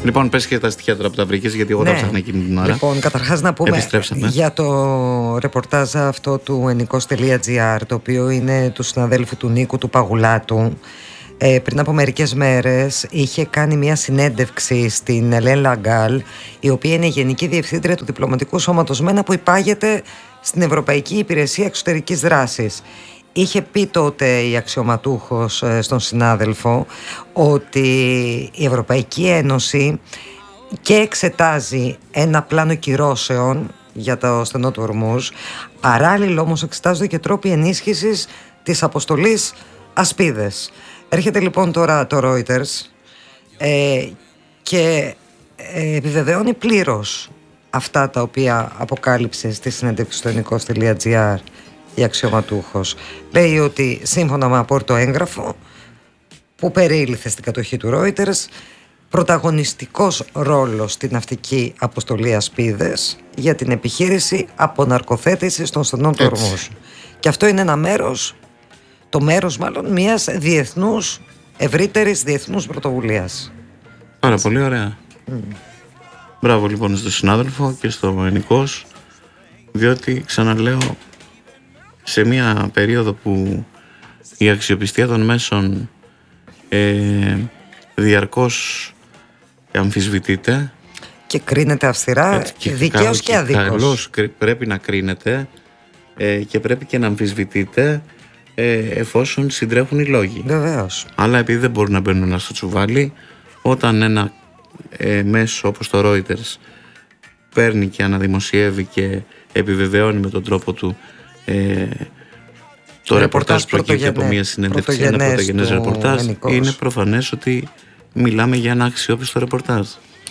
Λοιπόν, πες και τα στοιχεία τώρα που τα βρήκες, γιατί εγώ τα ψάχνα εκείνη την ώρα. Λοιπόν, καταρχάς να πούμε για το ρεπορτάζ αυτό του ενικός.gr, το οποίο είναι του συναδέλφου του Νίκου του Παγουλάτου. Πριν από μερικές μέρες είχε κάνει μια συνέντευξη στην Ελέν Λαγκάλ, η οποία είναι η Γενική Διευθύντρια του Διπλωματικού Σώματος ΜΕΝΑ, που υπάγεται στην Ευρωπαϊκή Υπηρεσία Εξωτερικής Δράσης. Είχε πει τότε η αξιωματούχος στον συνάδελφο ότι η Ευρωπαϊκή Ένωση και εξετάζει ένα πλάνο κυρώσεων για το στενό του Ορμούζ, παράλληλα όμως εξετάζονται και τρόποι ενίσχυσης της αποστολής Ασπίδες. Έρχεται λοιπόν τώρα το Reuters και επιβεβαιώνει πλήρως αυτά τα οποία αποκάλυψε στη συνέντευξη στο ενικός.gr η αξιωματούχος. Λέει ότι σύμφωνα με απόρριτο έγγραφο που περίληφθε στην κατοχή του Reuters, πρωταγωνιστικός ρόλος στην ναυτική αποστολή Ασπίδες για την επιχείρηση αποναρκοθέτησης των στενών του Ορμούζ. Και αυτό είναι ένα μέρος, το μέρος μάλλον μιας διεθνούς, ευρύτερης διεθνούς πρωτοβουλίας. Πάρα πολύ ωραία. Μπράβο λοιπόν στον συνάδελφο και στο Ενικός, διότι ξαναλέω, σε μια περίοδο που η αξιοπιστία των μέσων διαρκώς αμφισβητείται και κρίνεται αυστηρά, δικαίως και αδίκως. Καλώς πρέπει να κρίνεται και πρέπει και να αμφισβητείται εφόσον συντρέχουν οι λόγοι. Βεβαίως. Αλλά επειδή δεν μπορούν να μπαίνουν στο τσουβάλι, όταν ένα μέσο όπως το Reuters παίρνει και αναδημοσιεύει και επιβεβαιώνει με τον τρόπο του το ρεπορτάζ προκύπτει από μια συνέντευξη, ένα πρωτογενές ρεπορτάζ, είναι προφανές ότι μιλάμε για ένα αξιόπιστο ρεπορτάζ.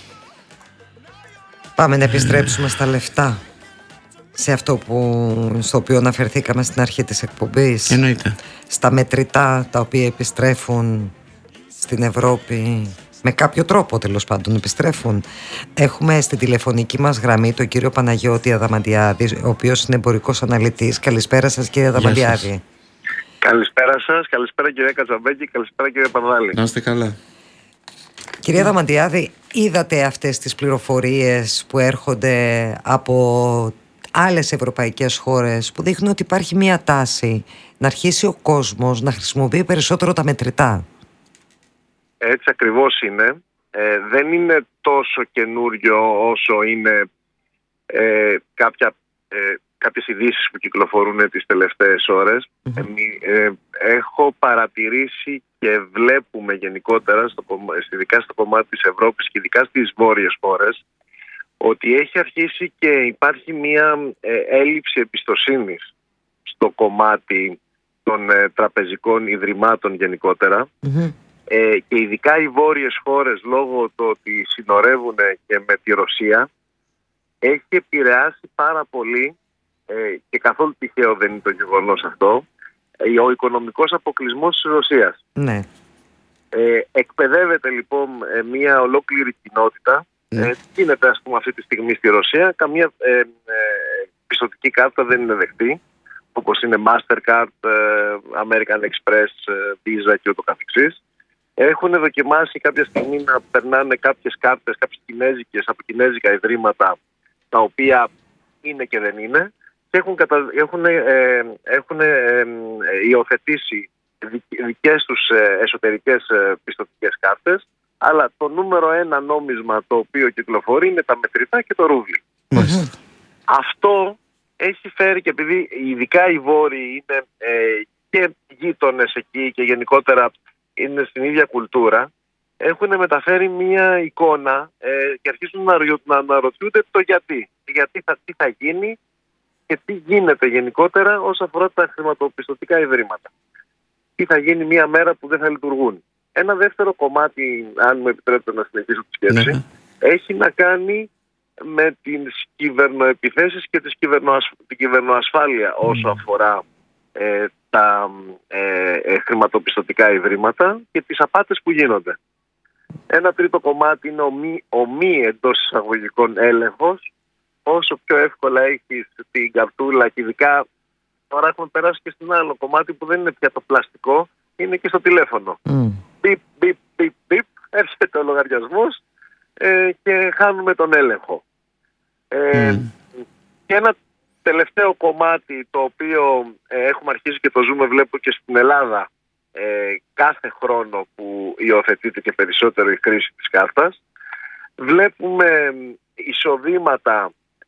Πάμε να επιστρέψουμε στα λεφτά, σε αυτό στο οποίο αναφερθήκαμε στην αρχή της εκπομπής. Εννοείται. Στα μετρητά τα οποία επιστρέφουν στην Ευρώπη, με κάποιο τρόπο τέλος πάντων επιστρέφουν. Έχουμε στην τηλεφωνική μας γραμμή τον κύριο Παναγιώτη Αδαμαντιάδη, ο οποίος είναι εμπορικός αναλυτής. Καλησπέρα σας κύριε Αδαμαντιάδη. Καλησπέρα σας, καλησπέρα κύριε Κατσαμπέκη, καλησπέρα κύριε Πανδάλη. Να είστε καλά. Κύριε Αδαμαντιάδη, είδατε αυτές τις πληροφορίες που έρχονται από άλλες ευρωπαϊκές χώρες που δείχνουν ότι υπάρχει μια τάση να αρχίσει ο κόσμος να χρησιμοποιεί περισσότερο τα μετρητά? Έτσι ακριβώς είναι. Δεν είναι τόσο καινούριο όσο είναι κάποιες ειδήσεις που κυκλοφορούν τις τελευταίες ώρες. Έχω παρατηρήσει και βλέπουμε γενικότερα, ειδικά στο κομμάτι της Ευρώπης και ειδικά στις βόρειες χώρες, ότι έχει αρχίσει και υπάρχει μια έλλειψη εμπιστοσύνης στο κομμάτι των τραπεζικών ιδρυμάτων γενικότερα. Και ειδικά οι βόρειες χώρες, λόγω του ότι συνορεύουν και με τη Ρωσία, έχει επηρεάσει πάρα πολύ, και καθόλου τυχαίο δεν είναι το γεγονός αυτό, ο οικονομικός αποκλεισμός της Ρωσίας. Ναι. Εκπαιδεύεται λοιπόν μια ολόκληρη κοινότητα. Γίνεται ας πούμε αυτή τη στιγμή στη Ρωσία, καμία πιστωτική κάρτα δεν είναι δεκτή, όπως είναι Mastercard, American Express, Visa και ούτω καθεξής. Έχουν δοκιμάσει κάποια στιγμή να περνάνε κάποιες κάρτες, κάποιες κινέζικες, από κινέζικα ιδρύματα, τα οποία είναι και δεν είναι, και έχουν υιοθετήσει δικές τους εσωτερικές πιστωτικές κάρτες, αλλά το νούμερο ένα νόμισμα το οποίο κυκλοφορεί είναι τα μετρητά και το ρούβλι. Αυτό έχει φέρει, και επειδή ειδικά οι Βόρειοι είναι και γείτονες εκεί και γενικότερα είναι στην ίδια κουλτούρα, έχουν μεταφέρει μια εικόνα και αρχίζουν να αναρωτιούνται το γιατί. Τι θα γίνει και τι γίνεται γενικότερα όσον αφορά τα χρηματοπιστωτικά ιδρύματα. Τι θα γίνει μια μέρα που δεν θα λειτουργούν. Ένα δεύτερο κομμάτι, αν μου επιτρέπετε να συνεχίσω τη σκέψη, έχει να κάνει με τις κυβερνοεπιθέσεις και την κυβερνοασφάλεια όσο αφορά τα χρηματοπιστωτικά ιδρύματα και τις απάτες που γίνονται. Ένα τρίτο κομμάτι είναι ο μη εντός εισαγωγικών έλεγχος. Όσο πιο εύκολα έχεις την καρτούλα, και ειδικά τώρα έχουμε περάσει και στην άλλο κομμάτι που δεν είναι πια το πλαστικό, είναι και στο τηλέφωνο. Μπιπ, μπιπ, μπιπ, μπιπ, έρχεται ο λογαριασμός, και χάνουμε τον έλεγχο. Και ένα τελευταίο κομμάτι το οποίο έχουμε αρχίσει και το ζούμε, βλέπω και στην Ελλάδα κάθε χρόνο που υιοθετείται και περισσότερο η χρήση της κάρτας, βλέπουμε εισοδήματα